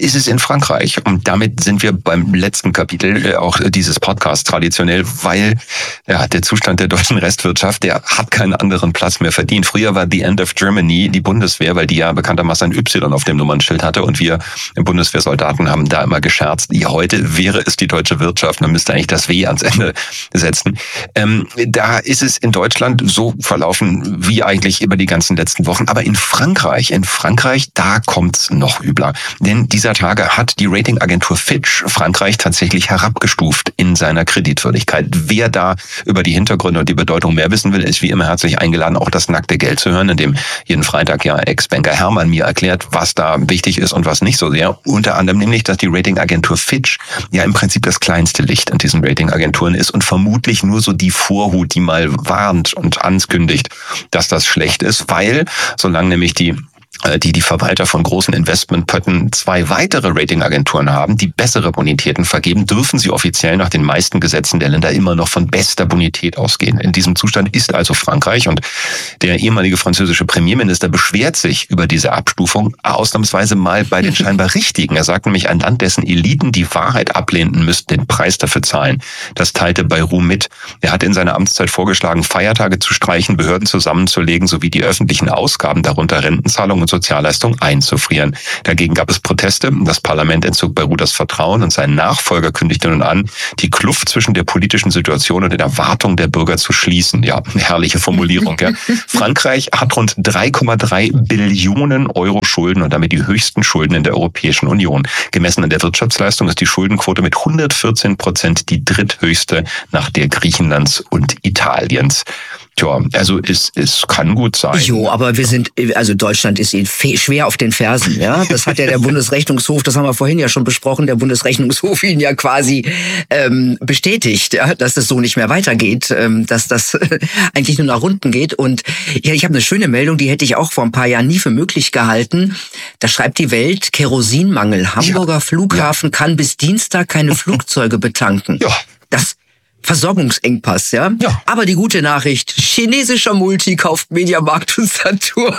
ist es in Frankreich. Und damit sind wir beim letzten Kapitel auch dieses Podcasts traditionell, weil ja, der Zustand der deutschen Restwirtschaft, der hat keinen anderen Platz mehr verdient. Früher war The End of Germany die Bundeswehr, weil die ja bekanntermaßen ein Y auf dem Nummernschild hatte und wir Bundeswehrsoldaten haben da immer gescherzt. Ja, heute wäre es die deutsche Wirtschaft, man müsste eigentlich das W ans Ende setzen. Ähm, da ist es in Deutschland so verlaufen wie eigentlich über die ganzen letzten Wochen. Aber in Frankreich, in Frankreich, da kommt's noch übler. Denn dieser Tage hat die Ratingagentur Fitch Frankreich tatsächlich herabgestuft in seiner Kreditwürdigkeit. Wer da über die Hintergründe und die Bedeutung mehr wissen will, ist wie immer herzlich eingeladen, auch das nackte Geld zu hören, in dem jeden Freitag ja Ex-Banker Hermann mir erklärt, was da wichtig ist und was nicht so sehr. Unter anderem nämlich, dass die Ratingagentur Fitch ja im Prinzip das kleinste Licht in diesen Ratingagenturen ist und vermutlich nur so die Vorhut, die mal warnt und ankündigt, dass das schlecht ist, weil solange nämlich die die die Verwalter von großen Investmentpötten zwei weitere Ratingagenturen haben, die bessere Bonitäten vergeben, dürfen sie offiziell nach den meisten Gesetzen der Länder immer noch von bester Bonität ausgehen. In diesem Zustand ist also Frankreich und der ehemalige französische Premierminister beschwert sich über diese Abstufung ausnahmsweise mal bei den scheinbar Richtigen. Er sagt nämlich, ein Land, dessen Eliten die Wahrheit ablehnten, müssten den Preis dafür zahlen. Das teilte Bayrou mit. Er hat in seiner Amtszeit vorgeschlagen, Feiertage zu streichen, Behörden zusammenzulegen sowie die öffentlichen Ausgaben, darunter Rentenzahlungen und Sozialleistungen einzufrieren. Dagegen gab es Proteste. Das Parlament entzog Bayrou das Vertrauen und sein Nachfolger kündigte nun an, die Kluft zwischen der politischen Situation und den Erwartungen der Bürger zu schließen. Ja, herrliche Formulierung. Ja. Frankreich hat rund drei Komma drei Billionen Euro Schulden und damit die höchsten Schulden in der Europäischen Union. Gemessen an der Wirtschaftsleistung ist die Schuldenquote mit hundertvierzehn Prozent die dritthöchste nach der Griechenlands und Italiens. Tja, also es, es kann gut sein. Jo, aber wir sind, also Deutschland ist ihnen schwer auf den Fersen, ja. Das hat ja der Bundesrechnungshof, das haben wir vorhin ja schon besprochen, der Bundesrechnungshof ihn ja quasi ähm, bestätigt, ja, dass es so nicht mehr weitergeht, ähm, dass das eigentlich nur nach unten geht. Und ja, ich habe eine schöne Meldung, die hätte ich auch vor ein paar Jahren nie für möglich gehalten. Da schreibt die Welt, Kerosinmangel. Hamburger ja. Flughafen ja. kann bis Dienstag keine Flugzeuge betanken. Ja. Das Versorgungsengpass, ja? ja. Aber die gute Nachricht, chinesischer Multi kauft Mediamarkt und Saturn.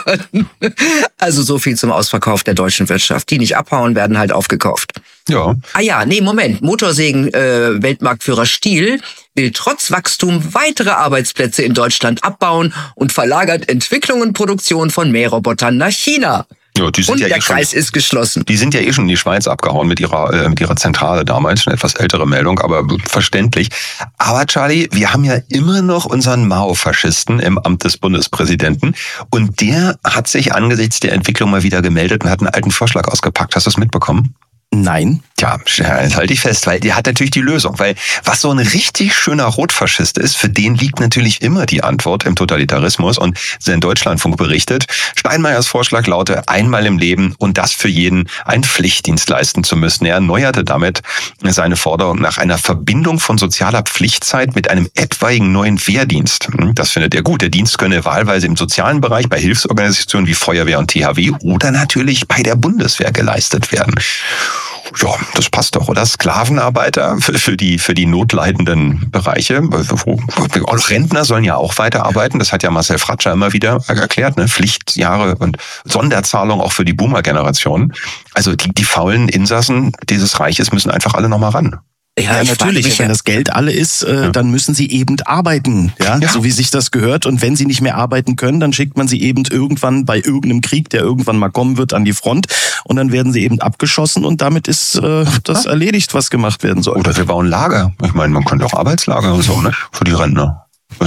Also so viel zum Ausverkauf der deutschen Wirtschaft. Die nicht abhauen, werden halt aufgekauft. Ja. Ah ja, nee, Moment. Motorsägen äh, Weltmarktführer Stihl will trotz Wachstum weitere Arbeitsplätze in Deutschland abbauen und verlagert Entwicklung und Produktion von Mährobotern nach China. Ja, die sind und ja der eh Kreis schon, ist geschlossen. Die sind ja eh schon in die Schweiz abgehauen mit ihrer äh, mit ihrer Zentrale damals, eine etwas ältere Meldung, aber verständlich. Aber Charlie, wir haben ja immer noch unseren Mao-Faschisten im Amt des Bundespräsidenten und der hat sich angesichts der Entwicklung mal wieder gemeldet und hat einen alten Vorschlag ausgepackt. Hast du es mitbekommen? Nein. Tja, halte ich fest, weil der hat natürlich die Lösung. Weil was so ein richtig schöner Rotfaschist ist, für den liegt natürlich immer die Antwort im Totalitarismus. Und sein Deutschlandfunk berichtet, Steinmeiers Vorschlag laute, einmal im Leben und das für jeden einen Pflichtdienst leisten zu müssen. Er erneuerte damit seine Forderung nach einer Verbindung von sozialer Pflichtzeit mit einem etwaigen neuen Wehrdienst. Das findet er gut. Der Dienst könne wahlweise im sozialen Bereich bei Hilfsorganisationen wie Feuerwehr und T H W oder natürlich bei der Bundeswehr geleistet werden. Ja, das passt doch, oder? Sklavenarbeiter für, für die für die notleidenden Bereiche. Auch Rentner sollen ja auch weiterarbeiten. Das hat ja Marcel Fratscher immer wieder erklärt, ne? Pflichtjahre und Sonderzahlung auch für die Boomer-Generation. Also die, die faulen Insassen dieses Reiches müssen einfach alle nochmal ran. Ja, ja natürlich. Wenn das Geld alle ist, äh, ja. dann müssen sie eben arbeiten, ja? ja, so wie sich das gehört. Und wenn sie nicht mehr arbeiten können, dann schickt man sie eben irgendwann bei irgendeinem Krieg, der irgendwann mal kommen wird, an die Front. Und dann werden sie eben abgeschossen und damit ist äh, das ja. erledigt, was gemacht werden soll. Oder wir bauen Lager. Ich meine, man könnte auch Arbeitslager und so, ne? Für die Rentner.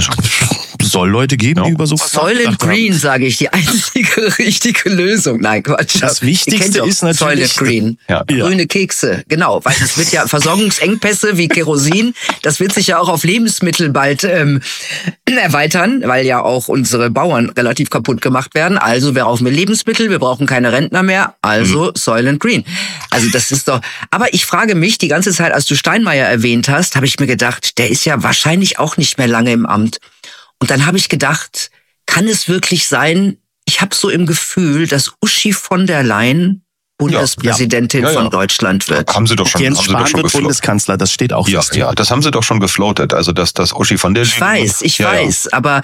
Soll Leute geben, ja. die über so Soylent Green, sage ich, die einzige richtige Lösung. Nein, Quatsch. Das Wichtigste ist natürlich Soylent Green. Ja. Grüne Kekse, genau. Weil das wird ja Versorgungsengpässe wie Kerosin, das wird sich ja auch auf Lebensmittel bald ähm, erweitern, weil ja auch unsere Bauern relativ kaputt gemacht werden. Also wir brauchen mehr Lebensmittel, wir brauchen keine Rentner mehr, also mhm. Soylent Green. Also das ist doch... Aber ich frage mich die ganze Zeit, als du Steinmeier erwähnt hast, habe ich mir gedacht, der ist ja wahrscheinlich auch nicht mehr lange im Amt. Und dann habe ich gedacht, kann es wirklich sein, ich habe so im Gefühl, dass Uschi von der Leyen Bundespräsidentin ja, ja. Ja, ja. von Deutschland wird. Haben sie doch schon, Jens haben Spahn sie doch schon wird Bundeskanzler, das steht auch ja, fest. Ja, das haben sie doch schon gefloatet, also dass das Uschi von der Ich weiß, ich ja, weiß, ja. aber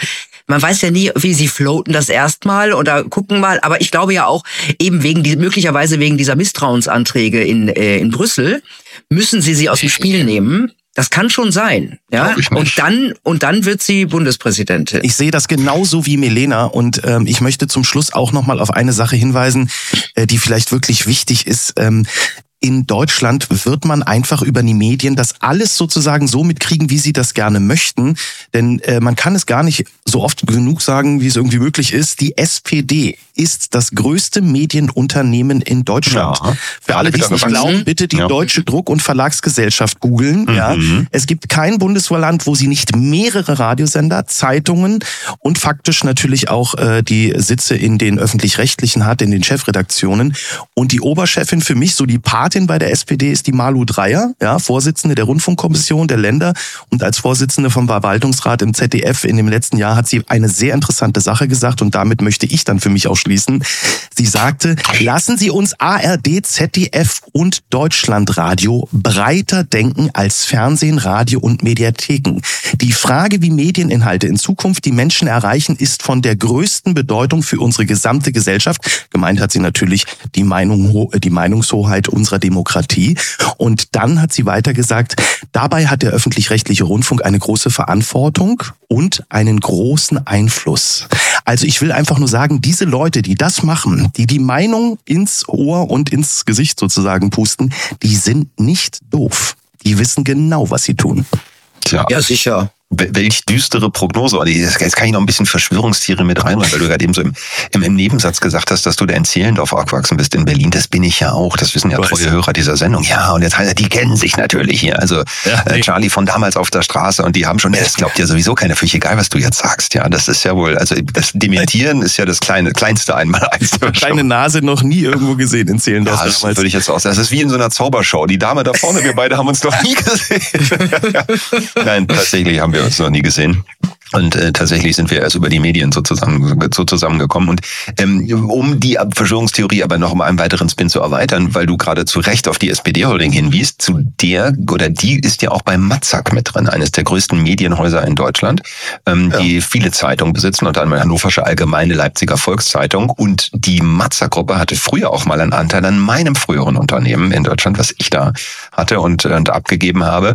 man weiß ja nie, wie sie floaten das erstmal oder gucken mal, aber ich glaube ja auch eben wegen die, möglicherweise wegen dieser Misstrauensanträge in äh, in Brüssel müssen sie sie aus dem Spiel nehmen. Das kann schon sein, ja. Und dann und dann wird sie Bundespräsidentin. Ich sehe das genauso wie Milena und ähm, ich möchte zum Schluss auch noch mal auf eine Sache hinweisen, äh, die vielleicht wirklich wichtig ist. Ähm, In Deutschland wird man einfach über die Medien das alles sozusagen so mitkriegen, wie sie das gerne möchten. Denn äh, man kann es gar nicht so oft genug sagen, wie es irgendwie möglich ist. Die S P D ist das größte Medienunternehmen in Deutschland. Ja, für alle, die es nicht glauben, bitte die ja. Deutsche Druck- und Verlagsgesellschaft googeln. Mhm. Ja. Es gibt kein Bundesland, wo sie nicht mehrere Radiosender, Zeitungen und faktisch natürlich auch äh, die Sitze in den Öffentlich-Rechtlichen hat, in den Chefredaktionen. Und die Oberchefin für mich, so die Patin bei der S P D ist die Malu Dreyer, ja, Vorsitzende der Rundfunkkommission der Länder und als Vorsitzende vom Verwaltungsrat im Z D F in dem letzten Jahr hat sie eine sehr interessante Sache gesagt und damit möchte ich dann für mich auch schließen. Sie sagte, lassen Sie uns A R D, Z D F und Deutschlandradio breiter denken als Fernsehen, Radio und Mediatheken. Die Frage, wie Medieninhalte in Zukunft die Menschen erreichen, ist von der größten Bedeutung für unsere gesamte Gesellschaft. Gemeint hat sie natürlich die Meinung, die Meinungshoheit unserer Demokratie. Und dann hat sie weiter gesagt, dabei hat der öffentlich-rechtliche Rundfunk eine große Verantwortung und einen großen Einfluss. Also ich will einfach nur sagen, diese Leute, die das machen, die die Meinung ins Ohr und ins Gesicht sozusagen pusten, die sind nicht doof. Die wissen genau, was sie tun. Tja. Ja, sicher. Welch düstere Prognose. Jetzt kann ich noch ein bisschen Verschwörungstiere mit reinholen, weil du gerade eben so im, im, im Nebensatz gesagt hast, dass du da in Zehlendorf aufgewachsen bist in Berlin. Das bin ich ja auch. Das wissen ja treue Hörer dieser Sendung. Ja, und jetzt heißt die kennen sich natürlich hier. Also ja, nee. Charlie von damals auf der Straße und die haben schon, das glaubt ja sowieso keiner, für egal, was du jetzt sagst. Ja, das ist ja wohl, also das Dementieren ist ja das kleine, kleinste einmal eins. Deine Nase noch nie irgendwo gesehen in Zehlendorf. Ja, das würde ich jetzt auch sagen. Das ist wie in so einer Zaubershow. Die Dame da vorne, wir beide haben uns noch nie gesehen. Nein, tatsächlich haben wir uns noch nie gesehen. Und äh, tatsächlich sind wir erst über die Medien so, zusammen, so zusammengekommen. Und ähm, um die Verschwörungstheorie aber noch mal einen weiteren Spin zu erweitern, weil du gerade zu Recht auf die S P D-Holding hinwiest, zu der oder die ist ja auch bei Matzak mit drin, eines der größten Medienhäuser in Deutschland, ähm, ja. die viele Zeitungen besitzen, unter anderem Hannoversche Allgemeine, Leipziger Volkszeitung. Und die Matzak-Gruppe hatte früher auch mal einen Anteil an meinem früheren Unternehmen in Deutschland, was ich da hatte und, und abgegeben habe,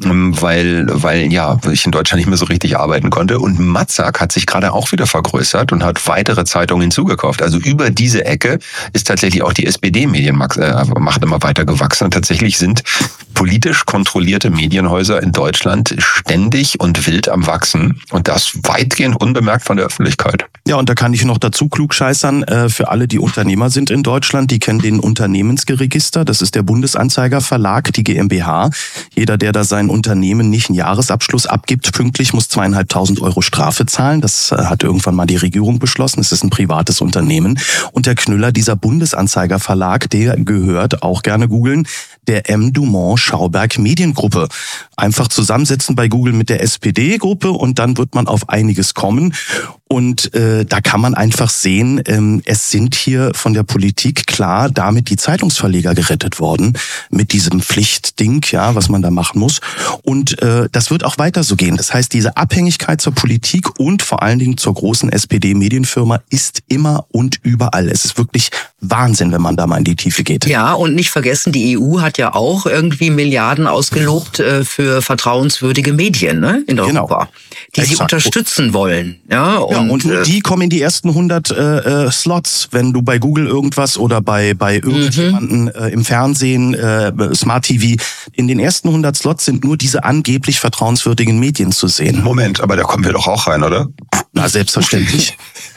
weil, weil ja ich in Deutschland nicht mehr so richtig arbeiten konnte. Und Matzak hat sich gerade auch wieder vergrößert und hat weitere Zeitungen hinzugekauft. Also über diese Ecke ist tatsächlich auch die S P D-Medienmacht immer weiter gewachsen. Und tatsächlich sind politisch kontrollierte Medienhäuser in Deutschland ständig und wild am Wachsen. Und das weitgehend unbemerkt von der Öffentlichkeit. Ja, und da kann ich noch dazu klugscheißern, äh, für alle, die Unternehmer sind in Deutschland, die kennen den Unternehmensregister. Das ist der Bundesanzeiger Verlag, die G m b H. Jeder, der da sein Unternehmen nicht einen Jahresabschluss abgibt, pünktlich, muss zweieinhalbtausend Euro Strafe zahlen. Das hat irgendwann mal die Regierung beschlossen. Es ist ein privates Unternehmen. Und der Knüller, dieser Bundesanzeiger Verlag, der gehört, auch gerne googeln, der M. Dumont Schauberg Mediengruppe. Einfach zusammensetzen bei Google mit der S P D-Gruppe und dann wird man auf einiges kommen. Und äh, da kann man einfach sehen, ähm, es sind hier von der Politik klar damit die Zeitungsverleger gerettet worden mit diesem Pflichtding, ja, was man da machen muss. Und äh, das wird auch weiter so gehen. Das heißt, diese Abhängigkeit zur Politik und vor allen Dingen zur großen S P D-Medienfirma ist immer und überall. Es ist wirklich Wahnsinn, wenn man da mal in die Tiefe geht. Ja, und nicht vergessen, die E U hat ja auch irgendwie Milliarden ausgelobt äh, für vertrauenswürdige Medien, ne, in Europa, genau. die Exakt. sie unterstützen wollen. Ja, und, ja, und äh, die kommen in die ersten hundert äh, Slots, wenn du bei Google irgendwas oder bei bei irgendjemanden mhm. äh, im Fernsehen, äh, Smart T V, in den ersten hundert Slots sind nur diese angeblich vertrauenswürdigen Medien zu sehen. Moment, aber da kommen wir doch auch rein, oder? Na, selbstverständlich.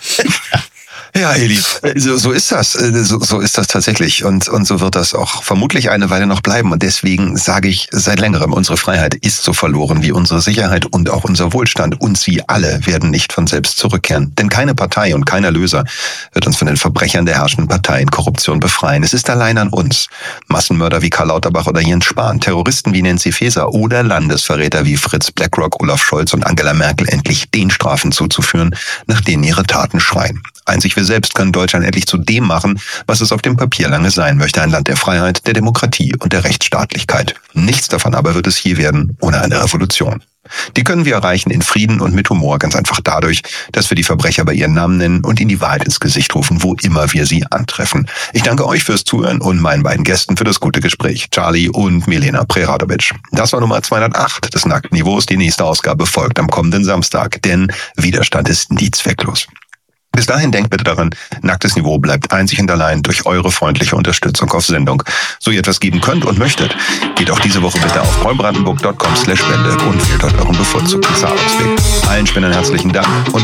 Ja, Eli, so, so ist das. So, so ist das tatsächlich. Und, und so wird das auch vermutlich eine Weile noch bleiben. Und deswegen sage ich seit längerem, unsere Freiheit ist so verloren wie unsere Sicherheit und auch unser Wohlstand. Und sie alle werden nicht von selbst zurückkehren. Denn keine Partei und kein Erlöser wird uns von den Verbrechern der herrschenden Partei in Korruption befreien. Es ist allein an uns. Massenmörder wie Karl Lauterbach oder Jens Spahn, Terroristen wie Nancy Faeser oder Landesverräter wie Fritz BlackRock, Olaf Scholz und Angela Merkel endlich den Strafen zuzuführen, nach denen ihre Taten schreien. Einzig wir selbst können Deutschland endlich zu dem machen, was es auf dem Papier lange sein möchte. Ein Land der Freiheit, der Demokratie und der Rechtsstaatlichkeit. Nichts davon aber wird es je werden ohne eine Revolution. Die können wir erreichen in Frieden und mit Humor, ganz einfach dadurch, dass wir die Verbrecher bei ihren Namen nennen und ihnen die Wahrheit ins Gesicht rufen, wo immer wir sie antreffen. Ich danke euch fürs Zuhören und meinen beiden Gästen für das gute Gespräch, Charlie und Milena Preradovic. Das war Nummer zweihundertacht des Nackten Niveaus. Die nächste Ausgabe folgt am kommenden Samstag, denn Widerstand ist nie zwecklos. Bis dahin denkt bitte daran, Nacktes Niveau bleibt einzig und allein durch eure freundliche Unterstützung auf Sendung. So ihr etwas geben könnt und möchtet, geht auch diese Woche bitte auf paulbrandenburg punkt com slash spende und wählt dort euren bevorzugten Zahlungsweg. Allen Spendern herzlichen Dank und